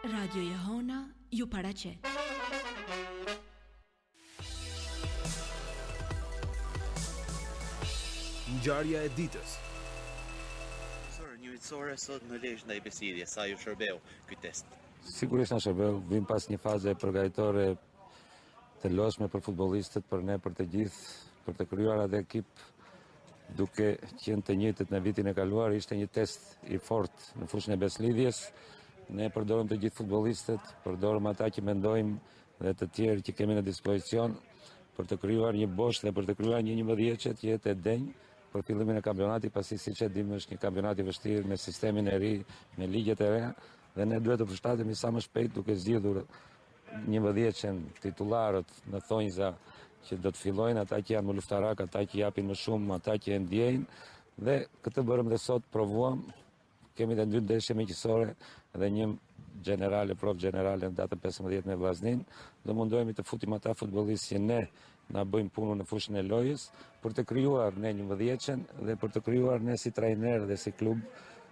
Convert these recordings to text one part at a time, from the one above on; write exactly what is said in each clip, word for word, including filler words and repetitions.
Radio Jehona ju paraqet. Ngjarja e ditës. Një vitësore sot në Lezhë ndaj Besidhjes, sa ju shërbeu ky test? Sigurisht na shërbeu, vim pas një faze përgatitore të lodhshme për futbollistët, për ne, për të gjithë, për të krijuar atë ekip duke qenë të njëjtët në vitin e kaluar. Ishte një test i fortë në fushën e beslidhjes. Ne përdorëm të gjithë futbollistët, përdorëm ata që mendojmë dhe të tjerë që kemi në dispozicion për të krijuar një bosh dhe për të krijuar një njëmbëdhjeçe që jetë e denjë për fillimin e kampionatit, pasi siç e dimë është një kampionat i vështirë me sistemin e ri, me ligjet e reja, dhe ne duhet të përshtatemi sa më shpejt duke zgjidhur njëmbëdhjeçen titullarët në thonjza që do të fillojnë, ata që janë më luftarak, ata që japin më shumë, ata që e ndjejnë, dhe këtë bërëm dhe sot, provuam. Kemi dhe dy ndeshje miqësore dhe një generale, prov generale në datën pesëmbëdhjetë me Vllaznin. Do mundohemi të futim ata futbollistë që ne na bëjmë punën në fushën e lojës për të krijuar ne njëmbëdhjeçen dhe për të krijuar ne si trajner dhe si klub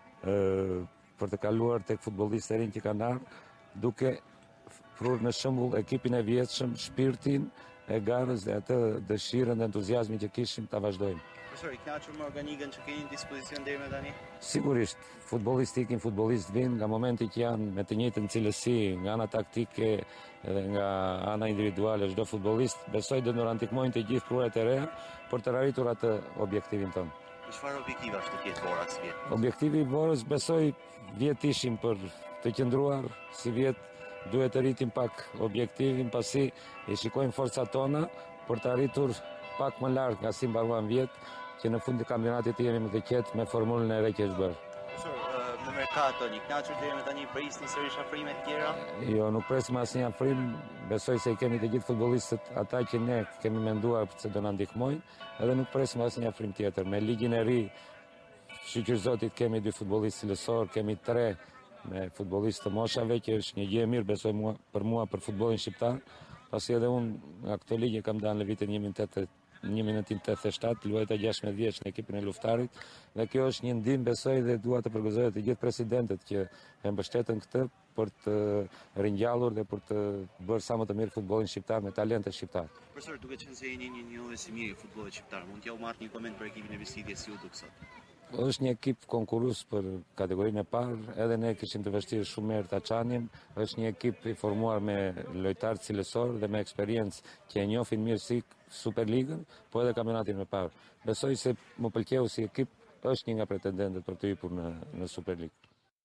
ë për të kaluar tek futbollistë e rinj që kanë ardhur, duke prur në shembull ekipin e vjetshëm, shpirtin e garës dhe atë dëshirën dhe entuziazmin që kishim ta vazhdojmë. Profesor, i kënaqur me organikën që keni në dispozicion deri më tani? Sigurisht, futbollistë ikin, futbollistë vinë nga momenti që janë me të njëjtën cilësi, nga ana taktike dhe nga ana individuale. Çdo futbollist besoj do në ndihmojnë të gjithë prurat e reja për të arritur atë objektivin tonë. Çfarë objektiva është të ketë Bora si vjet? Objektivi i Borës besoj vjet ishim për të qëndruar si vjet. Duhet të rritim pak objektivin, pasi i shikojmë forcat tona për të arritur pak më lart nga si mbaruan vjet, që në fund të kampionatit të jemi më të qetë me formulën e re që është bërë. Profesor, në merkato, një kënaqur deri më tani prisni sërish afrime të tjera? Jo, nuk presim asnjë afrim. Besoj se i kemi të gjithë futbollistët, ata që ne kemi menduar se do na ndihmojnë, edhe nuk presim asnjë afrim tjetër. Me ligjin e ri, shqyr zotit, kemi dy futbollistë cilësor, kemi tre me futbollistë të moshave, që është një gjë e mirë besoj mua, për mua për futbollin shqiptar, pasi edhe unë nga këtë ligj kam dalë në vitin një mijë nëntëqind e tetëdhjetë e shtatë, luajta gjashtëdhjetë vjeç në ekipin e luftarit, dhe kjo është një ndihmë besoj dhe dua të përgëzoj të gjithë presidentët që e mbështetën këtë për të ringjallur dhe për të bërë sa më të mirë futbollin shqiptar me talente shqiptar. Profesor, duke qenë se jeni një njohës i mirë i futbollit shqiptar, mund t'ja u marrë një koment për ekipin e Besidhjes si u duk sot? Është një ekip konkurrues për kategorinë e parë, edhe ne kishim të vështirë shumë herë ta çanim. Është një ekip i formuar me lojtarë cilësor dhe me eksperiencë që e njohin mirë si Superligën, po edhe kampionatin e parë. Besoj se më pëlqeu si ekip, është një nga pretendentët për të hyrë në në Superligë.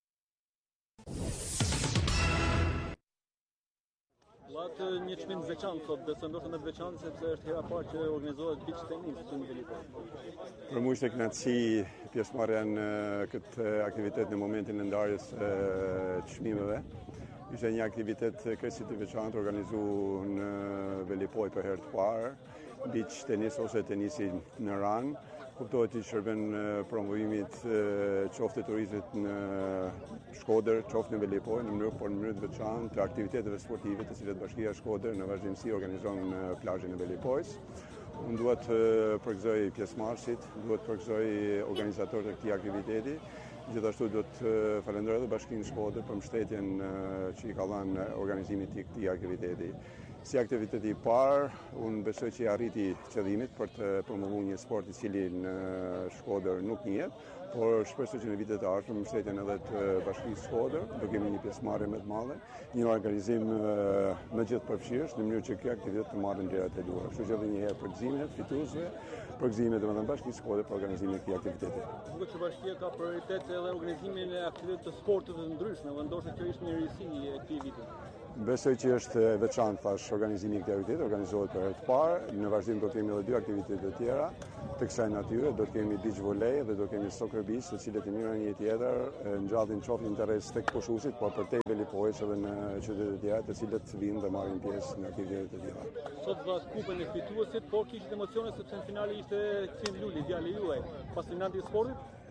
Vllatë një çmim të veçantë sot, besoj ndoshta më të veçantë sepse është hera parë që organizohet beach tennis këtu në Velipoj. Për mua ishte kënaqësi pjesëmarrja në këtë aktivitet në momentin e ndarjes së çmimeve. Ishte një aktivitet krejtësisht të veçantë organizuar në Velipoj për herë të parë, beach tennis ose tenisi në ran. Kuptohet që shërben promovimit qoftë të turizmit në Shkodër, qoftë në Velipoj, në mënyrë por në mënyrë të veçantë të aktiviteteve sportive të cilat Bashkia e Shkodër në vazhdimsi organizon në plazhin e Velipojs. Unë duhet të përgëzoj pjesëmarrësit, duhet të përgëzoj organizatorët e këtij aktiviteti. Gjithashtu do të falenderoj edhe Bashkinë Shkodër për mbështetjen që i ka dhënë organizimit të këtij aktiviteti. Si aktiviteti i parë, unë besoj që i arriti qëllimit për të promovuar një sport i cili në Shkodër nuk njihet, por shpresoj që në vitet e ardhshme me mbështetjen edhe të Bashkisë Shkodër do kemi një pjesëmarrje më të madhe, një organizim më gjithë përfshirës në mënyrë që ky aktivitet të marrë ndjerat e duhura. Kështu që edhe një herë përgëzime fituesve, përgëzime domethënë Bashkisë Shkodër për organizimin e këtij aktiviteti. Duket që Bashkia ka prioritet edhe organizimin e aktiviteteve të sportit të ndryshme, dhe ndoshta kjo ishte një risi e këtij viti. Besoj që është e veçantë thash organizimi i këtij aktiviteti, organizohet për herë të parë. Në vazhdim do të kemi edhe dy aktivitete të tjera të kësaj natyre, do të kemi beach volley dhe do të kemi soccer beach, të cilët i njëra një tjetër ngjallin qoftë interes tek poshuesit, por për te Velipojës edhe në qytete të tjera, të cilët vinë dhe marrin pjesë në aktivitete të tjera. Sot vras kupën e fituesit, por kishit emocione sepse në finale ishte Ksim Luli, djali juaj, pas finalit të sportit.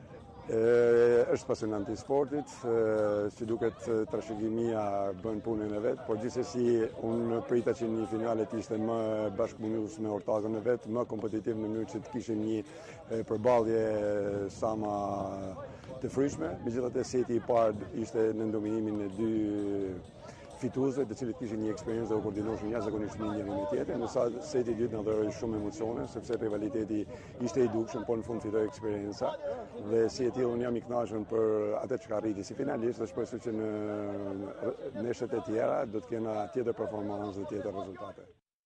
E, është pasionant i sportit, e, si duket trashëgimia bën punën e vet, por gjithsesi unë prita që një finale të ishte më bashkëpunues me ortakën e vet, më kompetitiv në mënyrë që të kishim një e, përballje sa më të fryshme. Megjithatë seti i parë ishte në ndominimin e dy fituesve, të cilët kishin një eksperiencë dhe u koordinoheshin jashtëzakonisht mirë njëri me tjetrin, ndërsa seti i dytë na dhuroi shumë emocione, sepse rivaliteti ishte i dukshëm, por në fund fitoi eksperjenca. Dhe si e tillë unë jam i kënaqur për atë çka arriti si finalist dhe shpresoj që në neshet e tjera do të kena tjetër performancë dhe tjetër rezultate.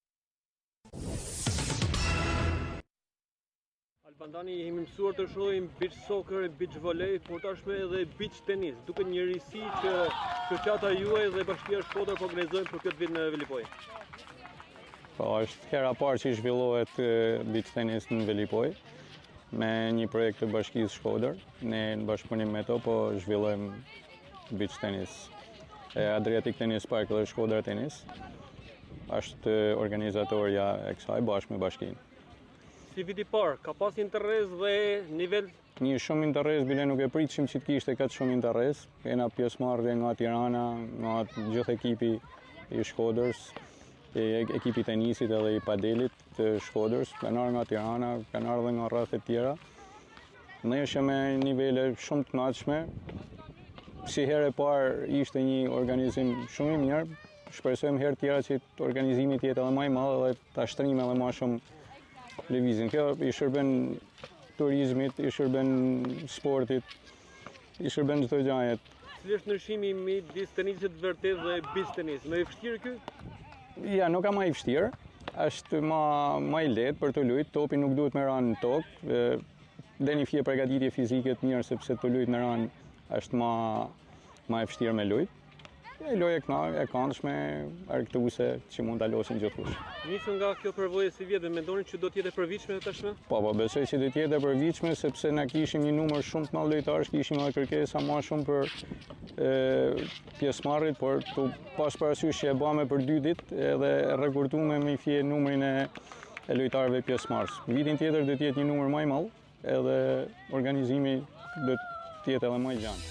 Albandani jemi mësuar të shohim beach soccer, beach volley, por tashmë edhe beach tenis. Duket një risi që shoqata juaj dhe Bashkia Shkodër po organizojnë për këtë vit në Velipoj. Po, është hera parë që zhvillohet beach tenis në Velipoj me një projekt të Bashkisë Shkodër. Ne në bashkëpunim me to po zhvillojmë beach tenis. Adriatic Tennis Park dhe Shkodra Tenis është organizatorja e kësaj bashkë me Bashkinë. Si viti parë, ka pas interes dhe nivel? Një shumë interes, bile nuk e pritshim që të kishte këtë shumë interes. Kena pjesëmarrje nga Tirana, nga gjithë ekipi i Shkodrës, e ekipi tenisit edhe i padelit të Shkodrës, kanë ardhur nga Tirana, kanë ardhur nga rrethet tjera. Ne ishte me nivele shumë të kënaqshme. Si herë e parë ishte një organizim shumë i mirë. Shpresojmë herë tjera që organizimi të jetë edhe më i madh dhe ta shtrim edhe më shumë lëvizjen. Kjo i shërben turizmit, i shërben sportit, i shërben çdo gjaje. Cili është ndryshimi midis tenisit vërtet dhe beach tenis? Më i vështirë ky? Ja, nuk ka më i vështirë. Është më më i lehtë për të luajtur. Topi nuk duhet me ranë në tokë. Dhe një fije përgatitje fizike të mirë sepse të luajt në ranë është më më e vështirë me luajt. E loje e këndshme, argëtuese që mund ta losin gjithkush. Nisën nga kjo përvojë si vjetë, mendoni që do të jetë e përvitshme tashmë? Po, po, besoj që do të jetë e përvitshme sepse na kishim një numër shumë të madh lojtarësh, kishim edhe kërkesa më shumë për e, pjesëmarrjet, por tu pas parasysh që e bëme për dy ditë edhe e rekorduam me fije numrin e, e lojtarëve pjesëmarrës. Vitin tjetër do të jetë një numër më i madh edhe organizimi do të jetë edhe më i gjatë.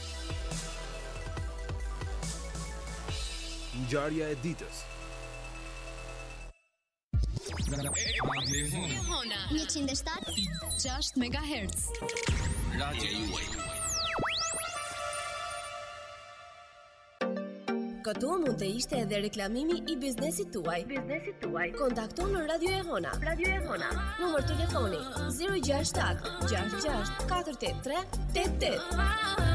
Ngjarja e ditës. Hona njëqind e shtatë e gjashtë megahertz. Radio juaj. Këtu mund të ishte edhe reklamimi i biznesit tuaj. Biznesit tuaj. Kontakto në Radio e Hona. Radio e Hona. Numër telefoni zero gjasht shtat gjasht gjasht katër tetë tre tetë tetë.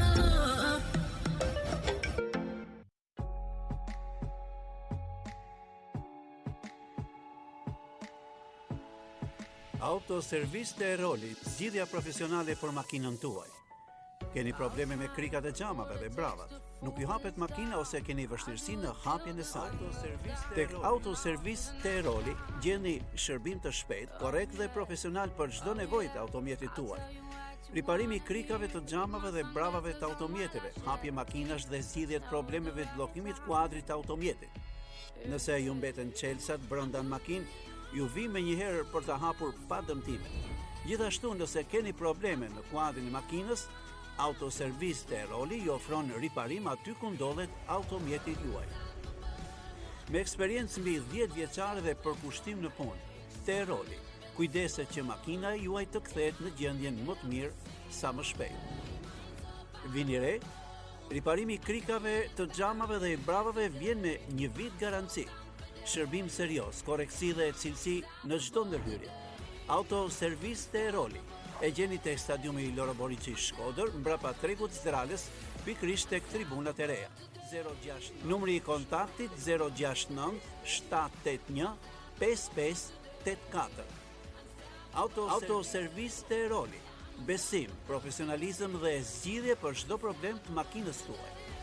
Autoservis të Eroli, zgjidhja profesionale për makinën tuaj. Keni probleme me krikat e xhamave dhe bravat, nuk ju hapet makina ose keni vështirësi në hapjen e saj. Tek Autoservis të Eroli gjeni shërbim të shpejt, korrekt dhe profesional për çdo nevojë të automjetit tuaj. Riparimi i krikave të xhamave dhe bravave të automjeteve, hapje makinash dhe zgjidhje të problemeve të bllokimit kuadrit të automjetit. Nëse ju mbeten çelësat brenda në makinë, ju vi me njëherë për të hapur pa dëmtime. Gjithashtu, nëse keni probleme në kuadrin e makinës, Autoservis të Eroli ju ofron riparim aty ku ndodhet automjeti juaj. Me eksperiencë mbi dhjetë vjeçare dhe përkushtim në punë, të Eroli, kujdeset që makina juaj të kthehet në gjendjen më të mirë sa më shpejt. Vini re, riparimi i krikave të xhamave dhe i bravave vjen me një vit garanci. Shërbim serioz, koreksi dhe cilësi në çdo ndërhyrje. Autoservis të Eroli. E gjeni tek stadiumi Loro Boriçi Shkodër, mbrapa tregut Zdralës, pikërisht tek tribunat e reja. Numri i kontaktit zero gjasht nëntë shtat tetë një pesë pesë tetë katër. Autoservis të Eroli. Besim, profesionalizëm dhe zgjidhje për çdo problem të makinës tuaj.